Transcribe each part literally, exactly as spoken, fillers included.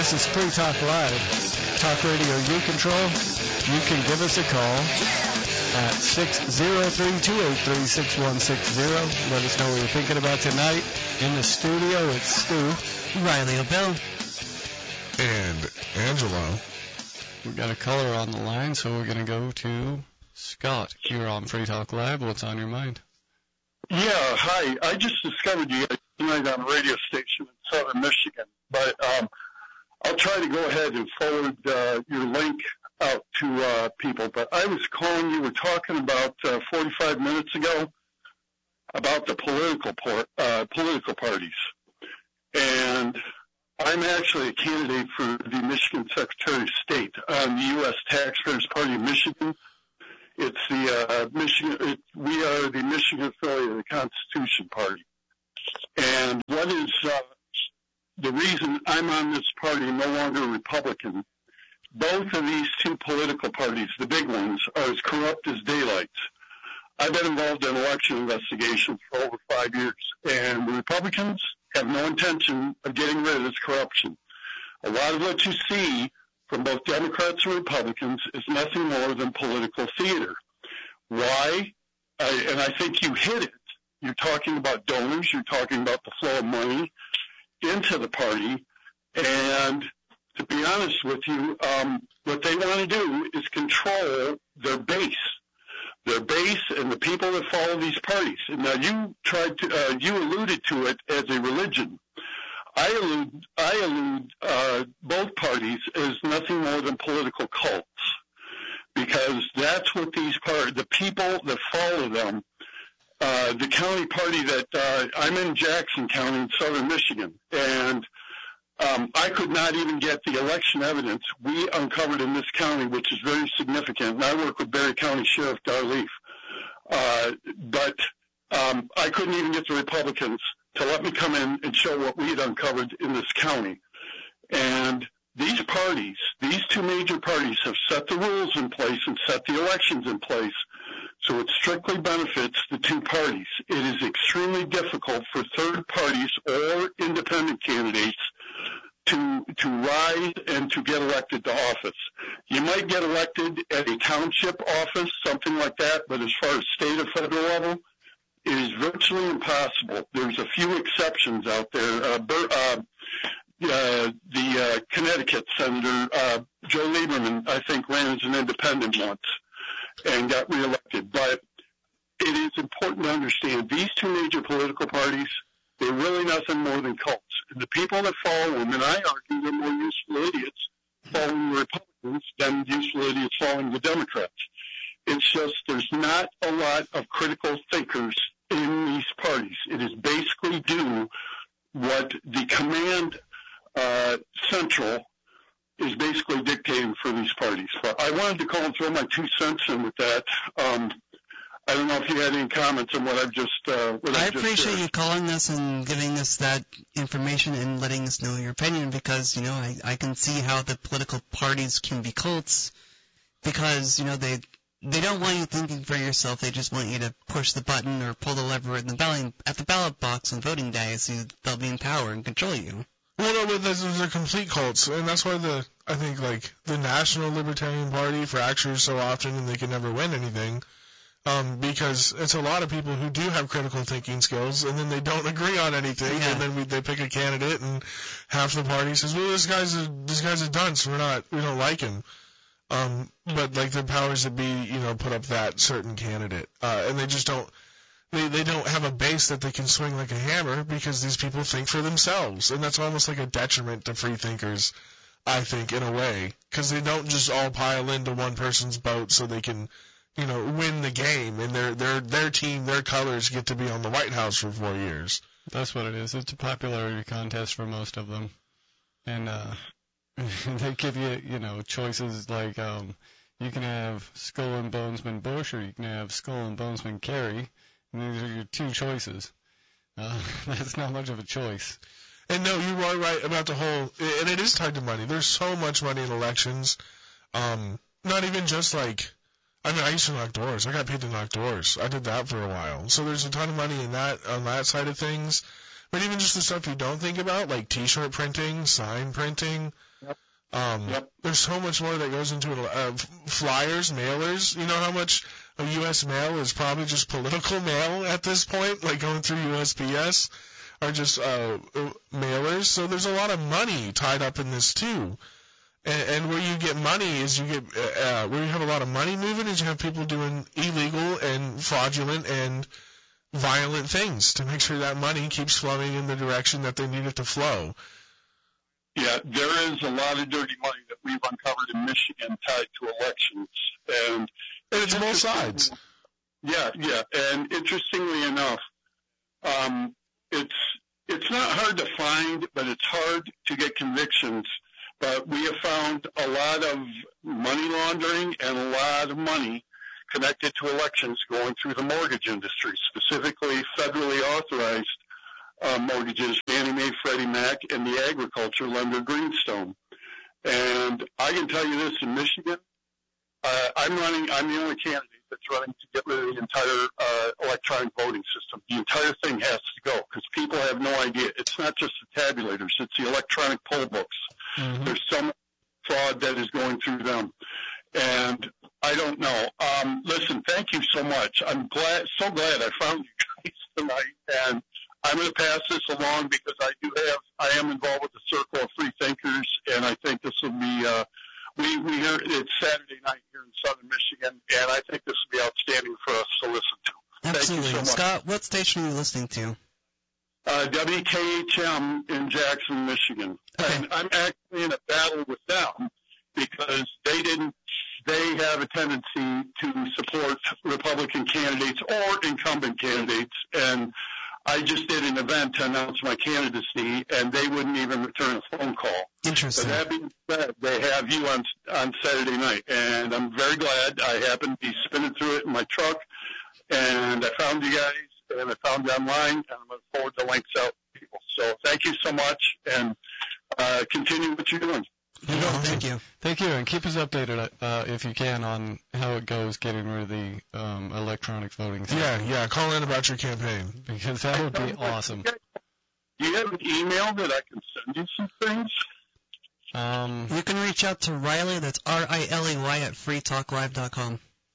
This is Free Talk Live. Talk radio you control. You can give us a call at six zero three, two eight three, six one six zero. Let us know what you're thinking about tonight. In the studio, it's Stu, Riley O'Bill, and Angelo. We've got a caller on the line, so we're going to go to Scott. You're on Free Talk Live. What's on your mind? Yeah, hi. I just discovered you guys tonight on a radio station in southern Michigan, but um, I'll try to go ahead and forward uh, your link out to uh, people. But I was calling, you were talking about uh, forty-five minutes ago about the political por- uh, political parties. And I'm actually a candidate for the Michigan Secretary of State on the U S Taxpayers Party of Michigan. It's the uh, Michigan. It, we are the Michigan affiliate of the Constitution Party. And what is uh, the reason I'm on this party and no longer a Republican? Both of these two political parties, the big ones, are as corrupt as daylights. I've been involved in election investigations for over five years, and the Republicans have no intention of getting rid of this corruption. A lot of what you see from both Democrats and Republicans is nothing more than political theater. Why? I, and I think you hit it. You're talking about donors. You're talking about the flow of money into the party. And to be honest with you, um, what they want to do is control their base, their base and the people that follow these parties. And now you tried to, uh, you alluded to it as a religion. I allude, I allude uh, both parties as nothing more than political cults, because that's what these parties, the people that follow them, uh, the county party that uh, I'm in Jackson County in southern Michigan, and um, I could not even get the election evidence we uncovered in this county, which is very significant. And I work with Berry County Sheriff Darleaf, uh, but um, I couldn't even get the Republicans to let me come in and show what we had uncovered in this county. And these parties, these two major parties, have set the rules in place and set the elections in place, so it strictly benefits the two parties. It is extremely difficult for third parties or independent candidates to to rise and to get elected to office. You might get elected at a township office, something like that, but as far as state or federal level, it is virtually impossible. There's a few exceptions out there. Uh, Bur- uh, uh, the uh, Connecticut Senator uh, Joe Lieberman, I think, ran as an independent once and got reelected. But it is important to understand these two major political parties, they're really nothing more than cults. And the people that follow them, and I argue they're more useful idiots following the Republicans than useful idiots following the Democrats. It's just there's not a lot of critical thinkers in these parties. It is basically do what the command uh, central is basically dictating for these parties. But I wanted to call and throw my two cents in with that. Um, I don't know if you had any comments on what I've just uh, what I I've just appreciate shared. you calling us and giving us that information and letting us know your opinion, because, you know, I, I can see how the political parties can be cults, because, you know, they they don't want you thinking for yourself. They just want you to push the button or pull the lever in the ballot, at the ballot box on voting day, so they'll be in power and control you. Well, no, but those are complete cults, and that's why the I think like the National Libertarian Party fractures so often, and they can never win anything, um, because it's a lot of people who do have critical thinking skills, and then they don't agree on anything, Yeah. and then we, they pick a candidate, and half the party says, "Well, this guy's a this guy's a dunce. We're not we don't like him." Um, but like the powers that be, you know, put up that certain candidate, uh, and they just don't. They they don't have a base that they can swing like a hammer, because these people think for themselves, and that's almost like a detriment to free thinkers, I think, in a way, because they don't just all pile into one person's boat so they can, you know, win the game, and their their their team, their colors get to be on the White House for four years. That's what it is. It's a popularity contest for most of them. And uh, they give you, you know, choices like um, you can have Skull and Bonesman Bush, or you can have Skull and Bonesman Kerry. And these are your two choices. Uh, that's not much of a choice. And no, you are right about the whole, and it is tied to money. There's so much money in elections. Um, not even just like, I mean, I used to knock doors. I got paid to knock doors. I did that for a while. So there's a ton of money in that, on that side of things. But even just the stuff you don't think about, like t-shirt printing, sign printing, Um, Yep. There's so much more that goes into it. Uh, flyers, mailers. You know how much of U S mail is probably just political mail at this point, like going through U S P S, or just uh, mailers. So there's a lot of money tied up in this too. And, and where you get money is you get uh, where you have a lot of money moving is you have people doing illegal and fraudulent and violent things to make sure that money keeps flowing in the direction that they need it to flow. Yeah, there is a lot of dirty money that we've uncovered in Michigan tied to elections, and, and it's both sides. Yeah, yeah, and interestingly enough, um, it's it's not hard to find, but it's hard to get convictions. But we have found a lot of money laundering and a lot of money connected to elections going through the mortgage industry, specifically federally authorized uh, mortgages, Fannie Mae, Freddie Mac, and the agriculture lender Greenstone. And I can tell you this, in Michigan, uh, I'm running, I'm the only candidate that's running to get rid of the entire uh, electronic voting system. The entire thing has to go because people have no idea. It's not just the tabulators, it's the electronic poll books. Mm-hmm. There's some fraud that is going through them. And I don't know. Um, listen, thank you so much. I'm glad, so glad I found you guys tonight. And I'm going to pass this along because I do have, I am involved with the Circle of Free Thinkers, and I think this will be, uh, we, we hear, it's Saturday night here in southern Michigan, and I think this will be outstanding for us to listen to. Absolutely. Thank you so much. Scott, what station are you listening to? Uh, W K H M in Jackson, Michigan. Okay. And I'm actually in a battle with them because they didn't, they have a tendency to support Republican candidates or incumbent candidates, and I just did an event to announce my candidacy, and they wouldn't even return a phone call. Interesting. But that being said, they have you on on Saturday night, and I'm very glad. I happened to be spinning through it in my truck, and I found you guys, and I found you online, and I'm looking forward to links out to people. So thank you so much, and uh, continue what you're doing. No, thank you. Thank you, and keep us updated uh, if you can on how it goes getting rid of the um, electronic voting system. Yeah, yeah. Call in about your campaign. Because that would be awesome. Do you have an email that I can send you some things? Um, you can reach out to Riley, that's R I L E Y, at free talk live dot com.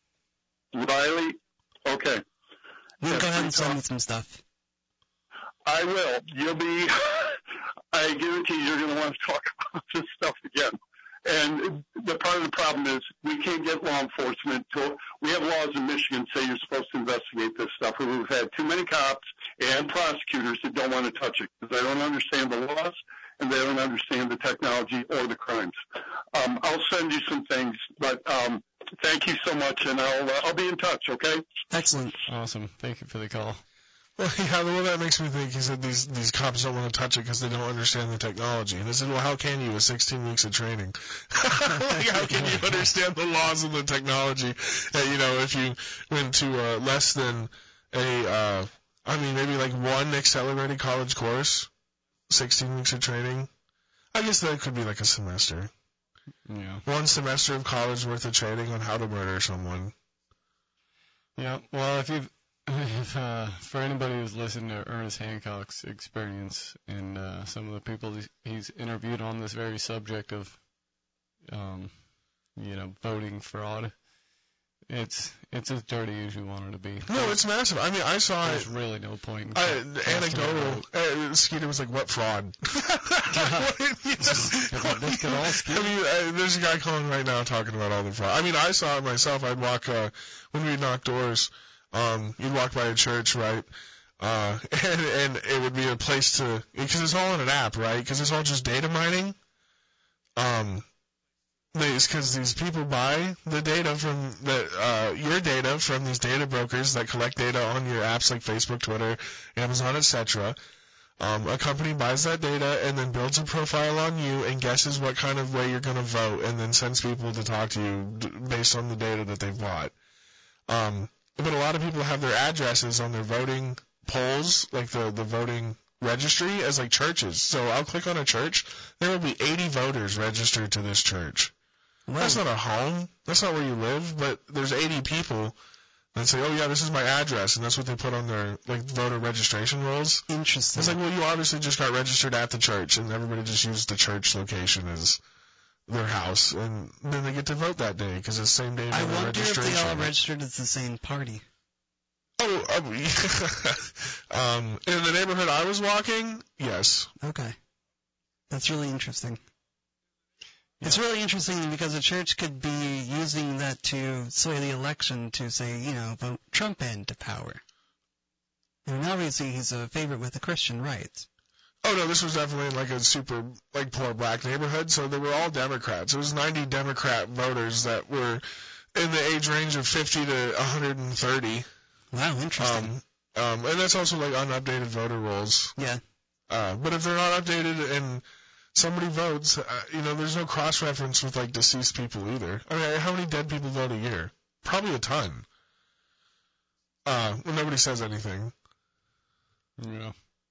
Riley? Okay. You can yeah, go ahead and send talk. me some stuff. I will. You'll be, I guarantee you're going to want to talk about this stuff again. And the part of the problem is we can't get law enforcement to, we have laws in Michigan say you're supposed to investigate this stuff. And we've had too many cops and prosecutors that don't want to touch it because they don't understand the laws and they don't understand the technology or the crimes. Um, I'll send you some things, but um, thank you so much, and I'll, uh, I'll be in touch, okay? Excellent. Awesome. Thank you for the call. Well, yeah, well, that makes me think, he said these these cops don't want to touch it because they don't understand the technology. And I said, well, how can you with sixteen weeks of training? Like, how can you understand the laws of the technology? Uh, you know, if you went to uh, less than a, uh, I mean, maybe like one accelerated college course, sixteen weeks of training. I guess that could be like a semester. Yeah. One semester of college worth of training on how to murder someone. Yeah, well, if you've If, uh, for anybody who's listened to Ernest Hancock's experience and uh, some of the people he's, he's interviewed on this very subject of, um, you know, voting fraud, it's it's as dirty as you want it to be. No, it's massive. I mean, I saw There's it. really no point in I, casting a anecdotal. vote. Uh, Skeeter was like, "What fraud?" This could all I mean, uh, there's a guy calling right now talking about all the fraud. I mean, I saw it myself. I'd walk uh, when we'd knock doors. Um, you'd walk by a church, right? Uh, and, and it would be a place to, because it's all in an app, right? Because it's all just data mining. Um, because these people buy the data from the, uh, your data from these data brokers that collect data on your apps like Facebook, Twitter, Amazon, et cetera. Um, a company buys that data and then builds a profile on you and guesses what kind of way you're going to vote and then sends people to talk to you d- based on the data that they've bought. Um, But a lot of people have their addresses on their voting polls, like the, the voting registry, as like churches. So I'll click on a church. There will be eighty voters registered to this church. Wow. That's not a home. That's not where you live. But there's eighty people that say, oh, yeah, this is my address. And that's what they put on their like voter registration rolls. Interesting. It's like, well, you obviously just got registered at the church. And everybody just used the church location as their house, and then they get to vote that day because it's the same day of I the wonder if registration. they all registered as the same party. Oh, um, um, in the neighborhood I was walking, yes. Okay. That's really interesting. Yeah. It's really interesting because the church could be using that to sway the election to say, you know, vote Trump into power. And obviously he's a favorite with the Christian right. Oh, no, this was definitely like a super, like, poor black neighborhood, so they were all Democrats. It was ninety Democrat voters that were in the age range of fifty to one hundred thirty. Wow, interesting. Um, um, and that's also, like, unupdated voter rolls. Yeah. Uh, but if they're not updated and somebody votes, uh, you know, there's no cross-reference with, like, deceased people either. I mean, how many dead people vote a year? Probably a ton. Uh, well, nobody says anything. Yeah.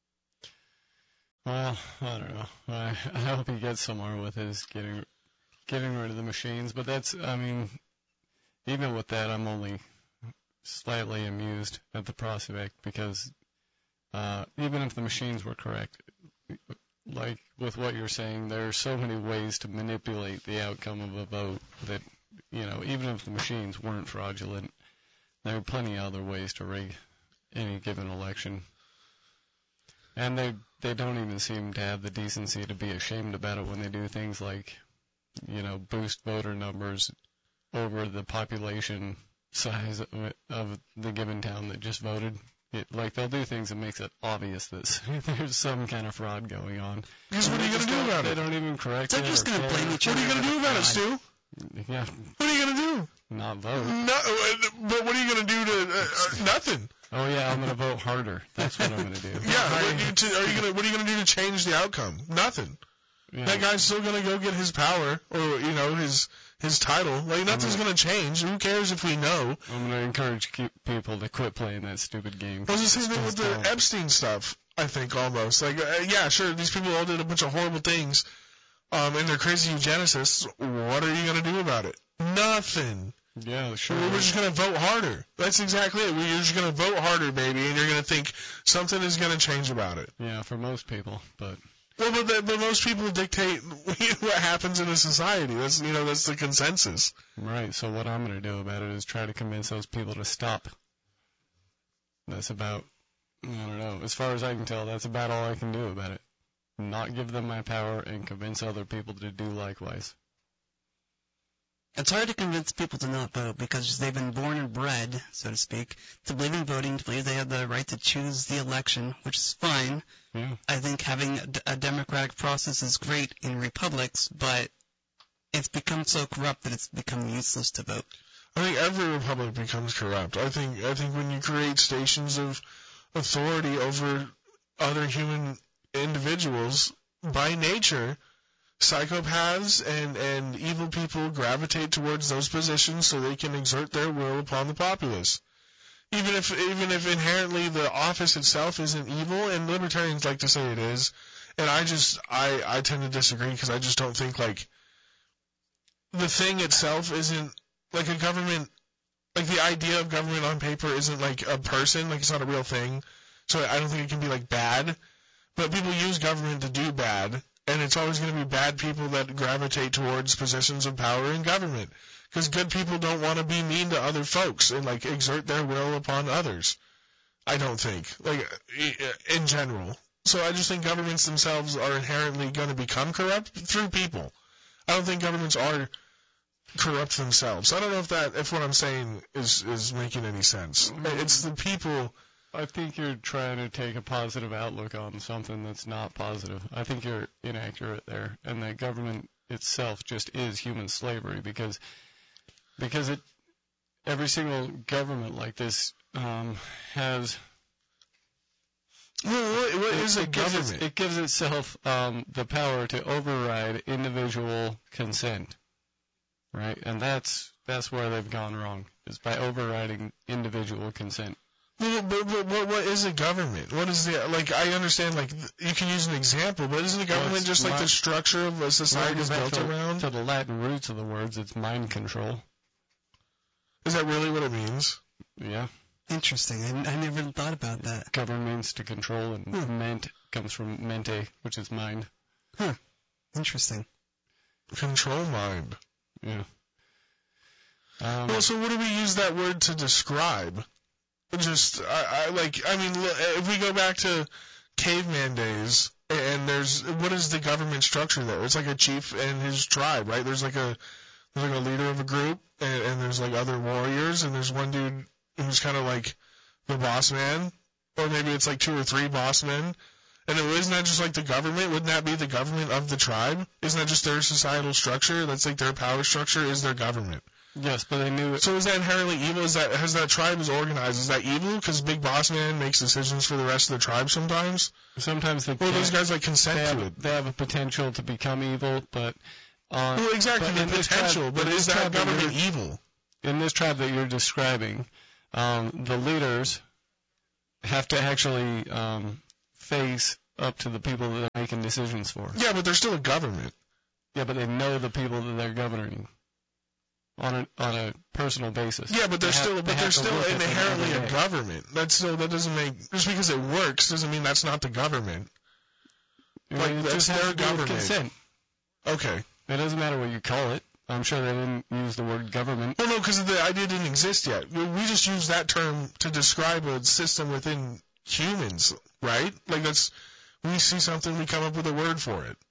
Well, I don't know. I, I hope he gets somewhere with his getting getting rid of the machines. But that's, I mean, even with that, I'm only slightly amused at the prospect because uh, even if the machines were correct, like with what you're saying, there are so many ways to manipulate the outcome of a vote that, you know, even if the machines weren't fraudulent, there are plenty of other ways to rig any given election. And they they don't even seem to have the decency to be ashamed about it when they do things like, you know, boost voter numbers over the population size of, it, of the given town that just voted. It, like, they'll do things that makes it obvious that there's some kind of fraud going on. Because what are you going to do about they it? They don't even correct They're it. They're just going to blame each other. What are you going to do about it, Stu? Yeah. What are you going to do? Not vote. No, but what are you going to do to uh, uh, nothing? Oh yeah, I'm going to vote harder. That's what I'm going to do. Yeah, what are you, to, are you gonna, what are you going to do to change the outcome? Nothing. Yeah. That guy's still going to go get his power, or, you know, his his title. Like, nothing's going to change. Who cares if we know? I'm going to encourage people to quit playing that stupid game. Well, it's the same thing with the dumb. Epstein stuff, I think, almost. Like, uh, yeah, sure, these people all did a bunch of horrible things, um, and they're crazy eugenicists. What are you going to do about it? Nothing. Yeah, sure. We're just going to vote harder. That's exactly it. We're just going to vote harder, baby, and you're going to think something is going to change about it. Yeah, for most people, but... Well, but, the, but most people dictate what happens in a society. That's, you know, that's the consensus. Right, so what I'm going to do about it is try to convince those people to stop. That's about, I don't know, as far as I can tell, that's about all I can do about it. Not give them my power and convince other people to do likewise. It's hard to convince people to not vote because they've been born and bred, so to speak, to believe in voting, to believe they have the right to choose the election, which is fine. Yeah. I think having a, a democratic process is great in republics, but it's become so corrupt that it's become useless to vote. I think every republic becomes corrupt. I think I think when you create stations of authority over other human individuals, by nature, psychopaths and, and evil people gravitate towards those positions so they can exert their will upon the populace. Even if even if inherently the office itself isn't evil, and libertarians like to say it is, and I just I, I tend to disagree because I just don't think like the thing itself isn't like a government, like the idea of government on paper isn't like a person, like it's not a real thing. So I don't think it can be like bad, but people use government to do bad. And it's always going to be bad people that gravitate towards positions of power in government. Because good people don't want to be mean to other folks and, like, exert their will upon others. I don't think. Like, in general. So I just think governments themselves are inherently going to become corrupt through people. I don't think governments are corrupt themselves. I don't know if that, if what I'm saying is, is making any sense. It's the people... I think you're trying to take a positive outlook on something that's not positive. I think you're inaccurate there, and the government itself just is human slavery because because it every single government like this um, has. Well, what, what is a government? Gives, it gives itself um, the power to override individual consent, right? And that's that's where they've gone wrong, is by overriding individual consent. But, but, but, but what is a government? What is the, like, I understand, like, you can use an example, but isn't a government well, just like mind, the structure of a society is built to, around? To the Latin roots of the words, it's mind control. Is that really what it means? Yeah. Interesting. I, I never thought about that. Govern means to control, and hmm. ment comes from mente, which is mind. Huh. Interesting. Control mind. Yeah. Um, Well, so what do we use that word to describe? Just, I, I like, I mean, if we go back to caveman days, and there's, what is the government structure there? It's like a chief and his tribe, right? There's like a, there's like a leader of a group, and, and there's like other warriors, and there's one dude who's kind of like the boss man, or maybe it's like two or three boss men. And it, isn't that just like the government? Wouldn't that be the government of the tribe? Isn't that just their societal structure? That's like their power structure is their government. Yes, but they knew it. So is that inherently evil? Is that, has that tribe is organized? Is that evil? Because Big Boss Man makes decisions for the rest of the tribe sometimes? Sometimes they Well, those can't- guys like consent they to have, it. they have a potential to become evil, but uh, Well, exactly, but the in this potential, tribe- but in is this that tribe that government you're- evil? in this tribe that you're describing, um, the leaders have to actually um, face up to the people that they're making decisions for. Yeah, but they're still a government. Yeah, but they know the people that they're governing on a on a personal basis. Yeah, but they're They have- still, they but have they're to still look at them inherently every a day. government. That's still, that doesn't make, just because it works doesn't mean that's not the government. You like, know, it that's just has their to do with government. consent. Okay. It doesn't matter what you call it. I'm sure they didn't use the word government. Well, no, because the idea didn't exist yet. We we just use that term to describe a system within humans, right? Like that's, we see something, we come up with a word for it.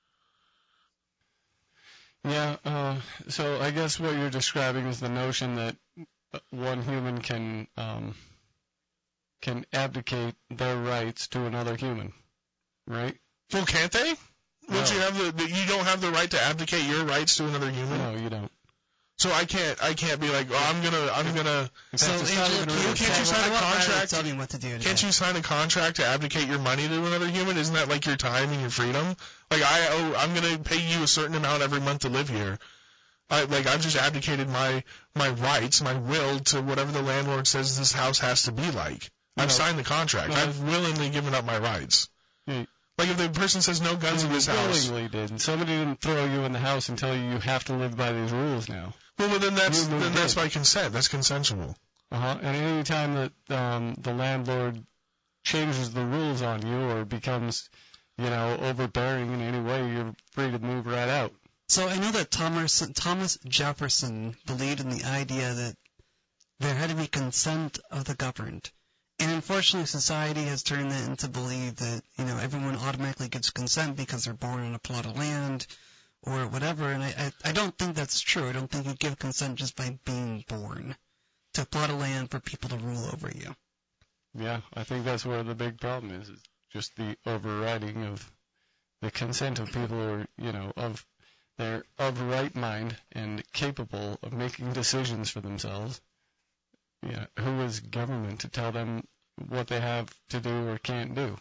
Yeah, uh, so I guess what you're describing is the notion that one human can um, can abdicate their rights to another human, right? Well, can't they? Don't No. you have the, the, you don't have the right to abdicate your rights to another human? No, you don't. So I can't, I can't be like, oh, I'm gonna, I'm gonna, In So, fact, it's not Angela, even can real. you, Can't you sign a I want Riley to contract? tell me what to do today. can't you sign a contract to abdicate your money to another human? Isn't that like your time and your freedom? Like I, oh, I'm gonna pay you a certain amount every month to live here. I, like I've just abdicated my, my rights, my will to whatever the landlord says this house has to be like. I've No. signed the contract. No. I've willingly given up my rights. Yeah. Like if the person says no guns in You this house, willingly did. And somebody didn't throw you in the house and tell you you have to live by these rules now. well, well then that's You moved then that's in. by consent. That's consensual. Uh-huh. And any time that um, the landlord changes the rules on you or becomes, you know, overbearing in any way, you're free to move right out. So I know that Thomas, Thomas Jefferson believed in the idea that there had to be consent of the governed. And unfortunately, society has turned that into believe that, you know, everyone automatically gives consent because they're born on a plot of land or whatever. And I, I, I don't think that's true. I don't think you give consent just by being born to a plot of land for people to rule over you. Yeah, I think that's where the big problem is, is just the overriding of the consent of people who are, you know, of they're of right mind and capable of making decisions for themselves. Yeah, who is government to tell them what they have to do or can't do?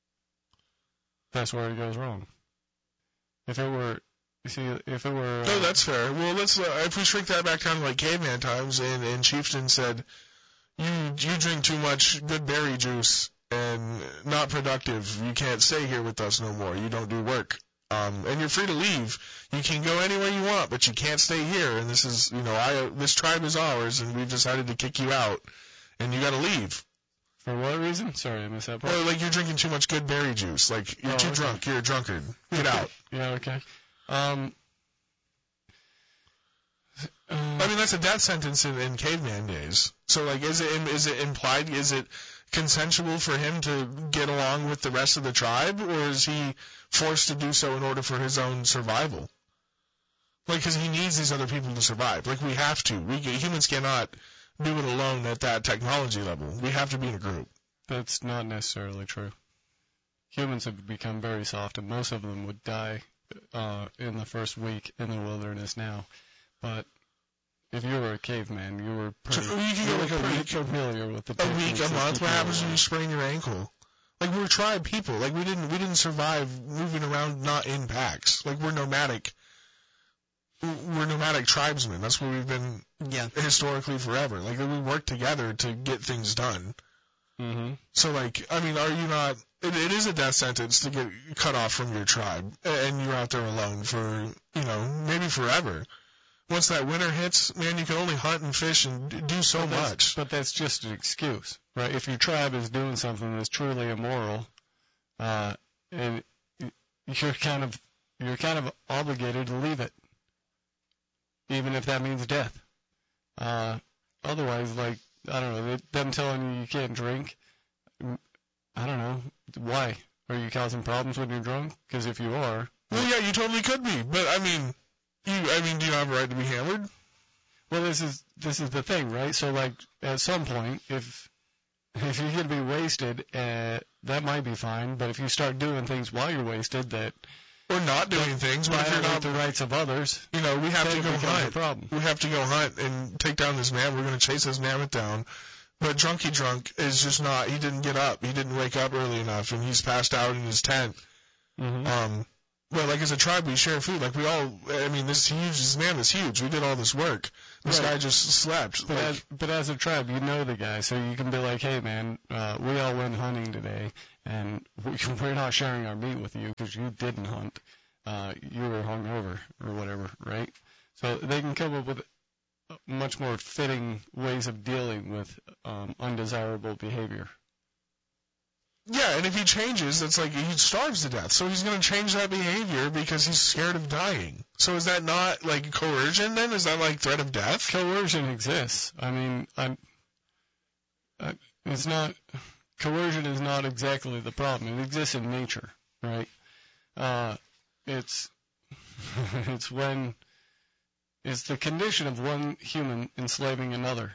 That's where it goes wrong. If it were, you see, if it were. No, uh, that's fair. Well, let's uh, if we shrink that back down to like caveman times, and, and Chieftain said, "You you drink too much good berry juice and not productive. You can't stay here with us no more. You don't do work, um, and you're free to leave. You can go anywhere you want, but you can't stay here. And this is, you know, I this tribe is ours, and we've decided to kick you out, and you got to leave. For what reason? Sorry, I missed that part. Well, like you're drinking too much good berry juice. Like you're Oh, too okay. drunk. You're a drunkard. Get out." Yeah, okay. Um, uh, I mean, that's a death sentence in, in caveman days. So, like, is it is it implied? Is it consensual for him to get along with the rest of the tribe, or is he forced to do so in order for his own survival? Like, because he needs these other people to survive. Like, we have to. We humans cannot do it alone at that technology level. We have to be in a group. That's not necessarily true. Humans have become very soft, and most of them would die uh, in the first week in the wilderness now. But if you were a caveman, you were pretty, So you can you go were like a pretty week, familiar with the A week, techniques a that month. keep What you happens when you alive. sprain your ankle? Like, we're tribe people. Like, we didn't we didn't survive moving around not in packs. Like, we're nomadic. We're nomadic tribesmen. That's what we've been Yeah. historically forever. Like, we work together to get things done. Mm-hmm. So, like, I mean, are you not? It, it is a death sentence to get cut off from your tribe, and you're out there alone for, you know, maybe forever. Once that winter hits, man, you can only hunt and fish and d- do so But that's- much. But that's just an excuse, right? If your tribe is doing something that's truly immoral, uh, and you're kind of you're kind of obligated to leave it, even if that means death. Uh, otherwise, like, I don't know, them telling you you can't drink, I don't know, why? Are you causing problems when you're drunk? Because if you are... Well, yeah, you totally could be, but I mean, you, I mean, do you have a right to be hammered? Well, this is this is the thing, right? So, like, at some point, if if you're going to be wasted, uh, that might be fine, but if you start doing things while you're wasted that... Or not doing things, but if you're not... the rights of others, you know, we have to go hunt. Problem. We have to go hunt and take down this man. We're going to chase this mammoth down. But Drunky Drunk is just not, he didn't get up. He didn't wake up early enough, and he's passed out in his tent. Mm-hmm. Um, but like as a tribe, we share food. Like we all, I mean, this huge, this man is huge. We did all this work. This right. guy just slept. But, like, as, but as a tribe, you know the guy, so you can be like, hey man, uh, we all went hunting today, and we, we're not sharing our meat with you because you didn't hunt. Uh, you were hungover or whatever, right? So they can come up with much more fitting ways of dealing with um, undesirable behavior. Yeah, and if he changes, it's like he starves to death. So he's going to change that behavior because he's scared of dying. So is that not like coercion then? Is that like threat of death? Coercion exists. I mean, I'm, I, it's not, coercion is not exactly the problem. It exists in nature, right? Uh, it's, it's when, it's the condition of one human enslaving another.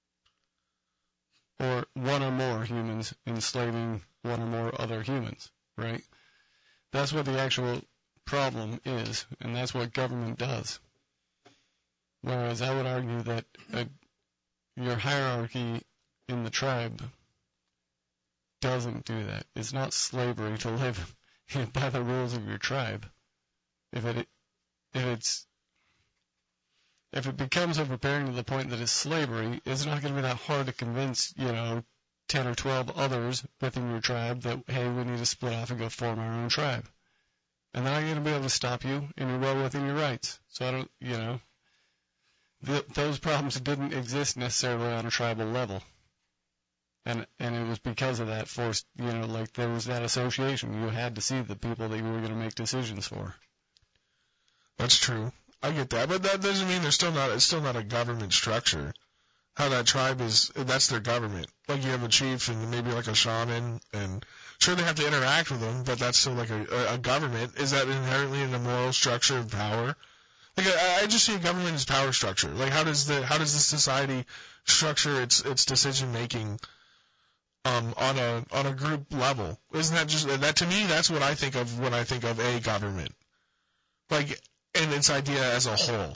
Or one or more humans enslaving one or more other humans, right? That's what the actual problem is, and that's what government does. Whereas I would argue that uh, your hierarchy in the tribe doesn't do that. It's not slavery to live by the rules of your tribe. If it, if it's, if it becomes overbearing to the point that it's slavery, it's not going to be that hard to convince, you know, ten or twelve others within your tribe that, hey, we need to split off and go form our own tribe. And they're not going to be able to stop you, and you're well within your rights. So I don't, you know, th- those problems didn't exist necessarily on a tribal level. And and it was because of that forced, you know, like there was that association. You had to see the people that you were going to make decisions for. That's true. I get that, but that doesn't mean there's still not, it's still not a government structure. How that tribe is, that's their government. Like you have a chief and maybe like a shaman, and sure they have to interact with them, but that's still like a, a government. Is that inherently in the moral structure of power? Like I, I just see a government as power structure. Like how does the, how does the society structure its, its decision making, um, on a, on a group level? Isn't that just, that to me, that's what I think of when I think of a government. Like, and its idea as a whole.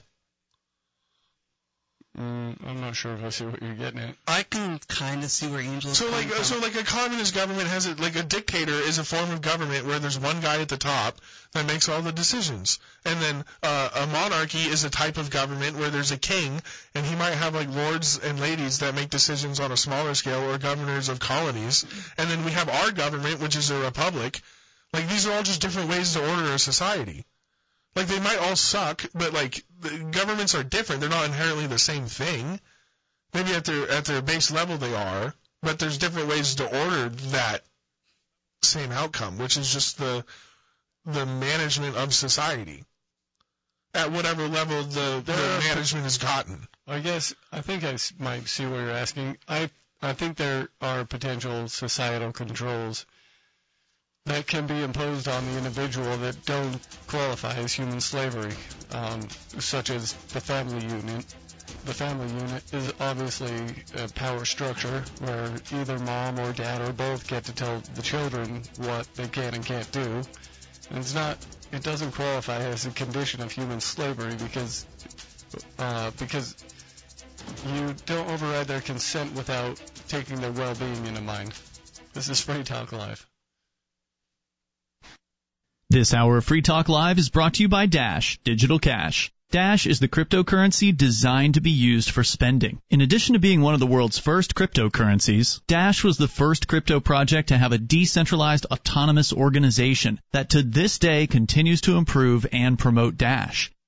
Mm, I'm not sure if I see what you're getting at. I can kind of see where Angel's So like, coming from. so like a communist government has it, like a dictator is a form of government where there's one guy at the top that makes all the decisions. And then, uh, a monarchy is a type of government where there's a king, and he might have like lords and ladies that make decisions on a smaller scale, or governors of colonies. And then we have our government, which is a republic. Like these are all just different ways to order a society. Like, they might all suck, but, like, the governments are different. They're not inherently the same thing. Maybe at their at their base level they are, but there's different ways to order that same outcome, which is just the the management of society at whatever level the, the management has gotten. I guess, I think I might see what you're asking. I, I think there are potential societal controls that can be imposed on the individual that don't qualify as human slavery, um, such as the family unit. The family unit is obviously a power structure where either mom or dad or both get to tell the children what they can and can't do. And it's not, it doesn't qualify as a condition of human slavery because, uh, because you don't override their consent without taking their well-being into mind. This is Free Talk Live. This hour of Free Talk Live is brought to you by Dash Digital Cash. Dash is the cryptocurrency designed to be used for spending. In addition to being one of the world's first cryptocurrencies, Dash was the first crypto project to have a decentralized autonomous organization that to this day continues to improve and promote Dash.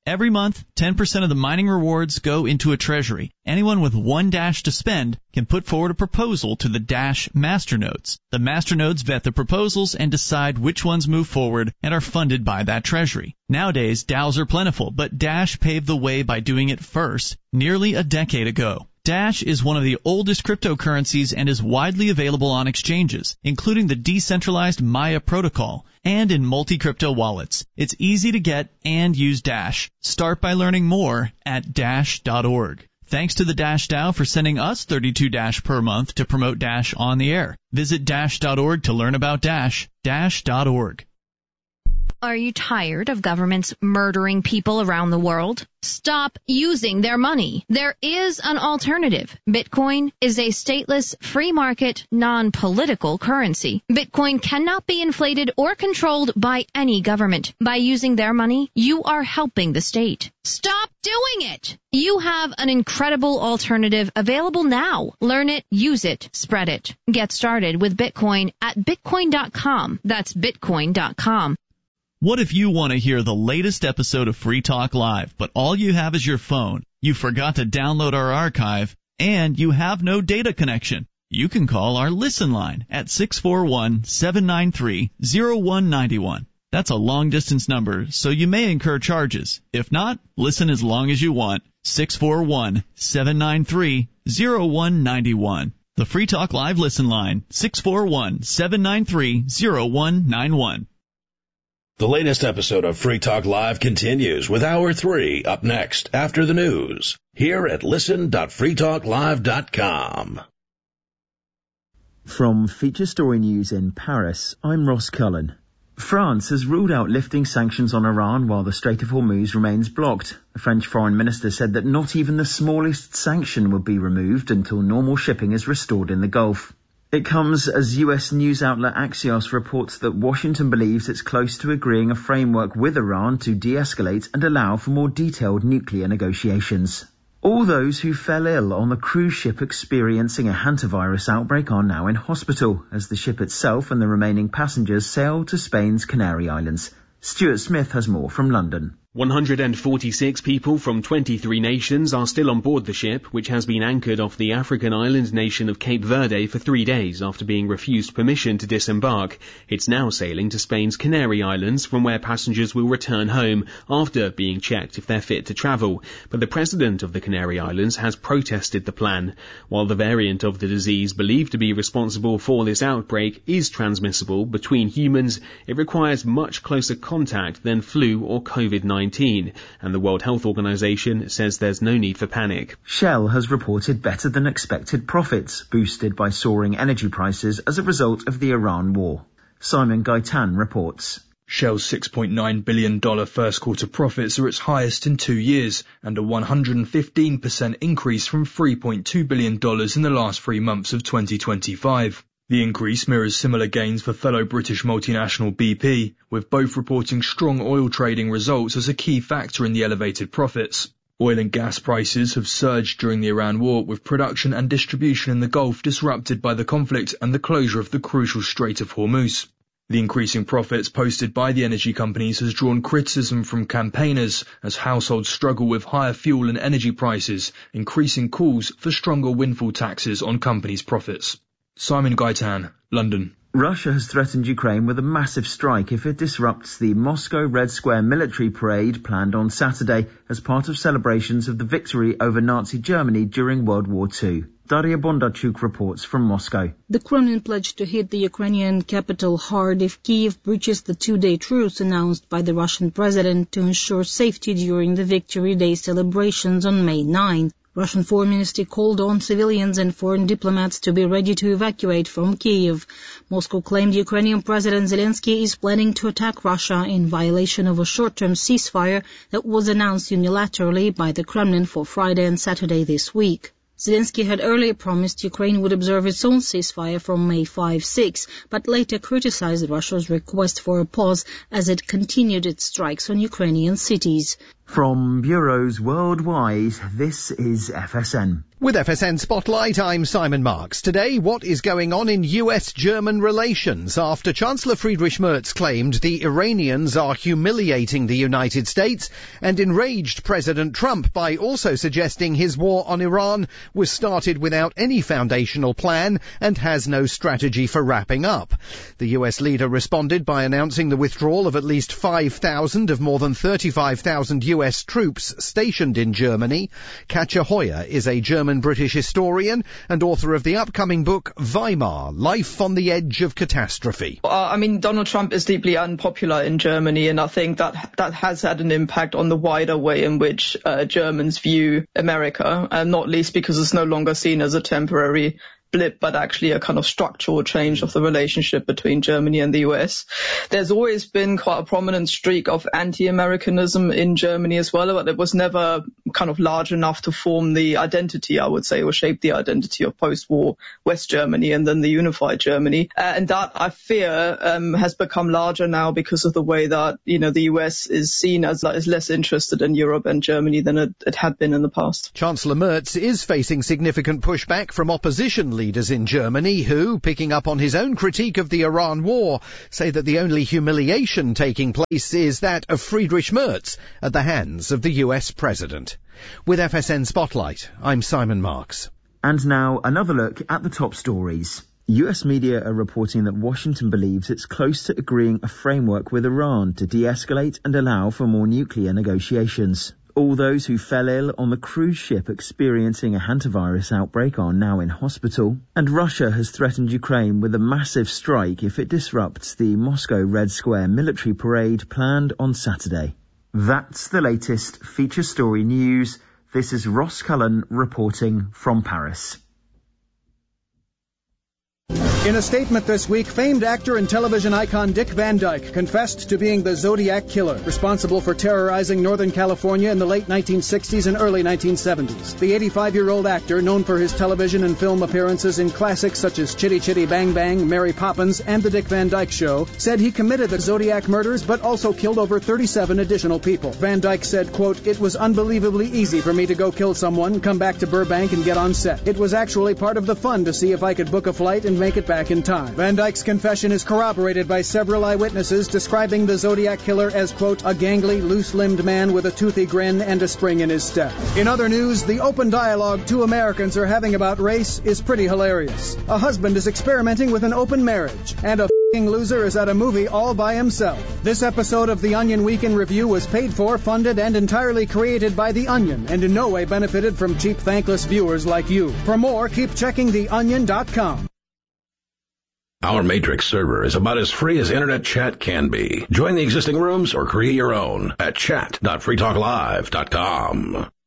Every month, ten percent of the mining rewards go into a treasury. Anyone with one Dash to spend can put forward a proposal to the Dash masternodes. The masternodes vet the proposals and decide which ones move forward and are funded by that treasury. Nowadays, DAOs are plentiful, but Dash paved the way by doing it first, nearly a decade ago. Dash is one of the oldest cryptocurrencies and is widely available on exchanges, including the decentralized Maya protocol, and in multi-crypto wallets. It's easy to get and use Dash. Start by learning more at dash dot org. Thanks to the Dash DAO for sending us thirty-two Dash per month to promote Dash on the air. Visit dash dot org to learn about Dash. dash dot org. Are you tired of governments murdering people around the world? Stop using their money. There is an alternative. Bitcoin is a stateless, free market, non-political currency. Bitcoin cannot be inflated or controlled by any government. By using their money, you are helping the state. Stop doing it! You have an incredible alternative available now. Learn it, use it, spread it. Get started with Bitcoin at bitcoin dot com. That's bitcoin dot com. What if you want to hear the latest episode of Free Talk Live, but all you have is your phone, you forgot to download our archive, and you have no data connection? You can call our Listen line at six four one, seven nine three, zero one nine one. That's a long-distance number, so you may incur charges. If not, listen as long as you want. six four one, seven nine three, zero one nine one. The Free Talk Live Listen line, six four one, seven nine three, zero one nine one. The latest episode of Free Talk Live continues with Hour three up next after the news here at listen dot free talk live dot com. From Feature Story News in Paris, I'm Ross Cullen. France has ruled out lifting sanctions on Iran while the Strait of Hormuz remains blocked. The French foreign minister said that not even the smallest sanction will be removed until normal shipping is restored in the Gulf. It comes as U S news outlet Axios reports that Washington believes it's close to agreeing a framework with Iran to de-escalate and allow for more detailed nuclear negotiations. All those who fell ill on the cruise ship experiencing a hantavirus outbreak are now in hospital, as the ship itself and the remaining passengers sail to Spain's Canary Islands. Stuart Smith has more from London. one hundred forty-six people from twenty-three nations are still on board the ship, which has been anchored off the African island nation of Cape Verde for three days after being refused permission to disembark. It's now sailing to Spain's Canary Islands, from where passengers will return home after being checked if they're fit to travel. But the president of the Canary Islands has protested the plan. While the variant of the disease believed to be responsible for this outbreak is transmissible between humans, it requires much closer contact than flu or COVID nineteen, and the World Health Organization says there's no need for panic. Shell has reported better than expected profits, boosted by soaring energy prices as a result of the Iran war. Simon Gaitan reports. Shell's six point nine billion dollars first quarter profits are its highest in two years, and a one hundred fifteen percent increase from three point two billion dollars in the last three months of twenty twenty-five. The increase mirrors similar gains for fellow British multinational B P, with both reporting strong oil trading results as a key factor in the elevated profits. Oil and gas prices have surged during the Iran war, with production and distribution in the Gulf disrupted by the conflict and the closure of the crucial Strait of Hormuz. The increasing profits posted by the energy companies has drawn criticism from campaigners as households struggle with higher fuel and energy prices, increasing calls for stronger windfall taxes on companies' profits. Simon Gaitan, London. Russia has threatened Ukraine with a massive strike if it disrupts the Moscow Red Square military parade planned on Saturday as part of celebrations of the victory over Nazi Germany during World War Two. Daria Bondarchuk reports from Moscow. The Kremlin pledged to hit the Ukrainian capital hard if Kyiv breaches the two-day truce announced by the Russian president to ensure safety during the Victory Day celebrations on May ninth. Russian Foreign Ministry called on civilians and foreign diplomats to be ready to evacuate from Kyiv. Moscow claimed Ukrainian President Zelensky is planning to attack Russia in violation of a short-term ceasefire that was announced unilaterally by the Kremlin for Friday and Saturday this week. Zelensky had earlier promised Ukraine would observe its own ceasefire from May fifth to sixth, but later criticized Russia's request for a pause as it continued its strikes on Ukrainian cities. From bureaus worldwide, this is F S N. With F S N Spotlight, I'm Simon Marks. Today, what is going on in U S German relations after Chancellor Friedrich Merz claimed the Iranians are humiliating the United States and enraged President Trump by also suggesting his war on Iran was started without any foundational plan and has no strategy for wrapping up. The U S leader responded by announcing the withdrawal of at least five thousand of more than thirty-five thousand U S troops stationed in Germany. Katja Hoyer is a German British historian and author of the upcoming book Weimar, Life on the Edge of Catastrophe. Uh, I mean, Donald Trump is deeply unpopular in Germany, and I think that that has had an impact on the wider way in which uh, Germans view America, and not least because it's no longer seen as a temporary blip, but actually a kind of structural change of the relationship between Germany and the U S. There's always been quite a prominent streak of anti-Americanism in Germany as well, but it was never kind of large enough to form the identity, I would say, or shape the identity of post-war West Germany and then the unified Germany. Uh, and that, I fear, um, has become larger now because of the way that, you know, the U S is seen as, as less interested in Europe and Germany than it, it had been in the past. Chancellor Merz is facing significant pushback from opposition leaders in Germany who, picking up on his own critique of the Iran war, say that the only humiliation taking place is that of Friedrich Merz at the hands of the U S president. With F S N Spotlight, I'm Simon Marks. And now another look at the top stories. U S media are reporting that Washington believes it's close to agreeing a framework with Iran to de-escalate and allow for more nuclear negotiations. All those who fell ill on the cruise ship experiencing a hantavirus outbreak are now in hospital, and Russia has threatened Ukraine with a massive strike if it disrupts the Moscow Red Square military parade planned on Saturday. That's the latest feature story news. This is Ross Cullen reporting from Paris. In a statement this week, famed actor and television icon Dick Van Dyke confessed to being the Zodiac Killer, responsible for terrorizing Northern California in the late nineteen sixties and early nineteen seventies. The eighty-five-year-old actor, known for his television and film appearances in classics such as Chitty Chitty Bang Bang, Mary Poppins, and The Dick Van Dyke Show, said he committed the Zodiac murders but also killed over thirty-seven additional people. Van Dyke said, quote, "It was unbelievably easy for me to go kill someone, come back to Burbank, and get on set. It was actually part of the fun to see if I could book a flight and make it back in time." Van Dyke's confession is corroborated by several eyewitnesses describing the Zodiac Killer as, quote, "a gangly, loose-limbed man with a toothy grin and a spring in his step." In other news, the open dialogue two Americans are having about race is pretty hilarious. A husband is experimenting with an open marriage, and a f***ing loser is at a movie all by himself. This episode of The Onion Week in Review was paid for, funded, and entirely created by The Onion, and in no way benefited from cheap, thankless viewers like you. For more, keep checking the onion dot com. Our Matrix server is about as free as internet chat can be. Join the existing rooms or create your own at chat dot free talk live dot com.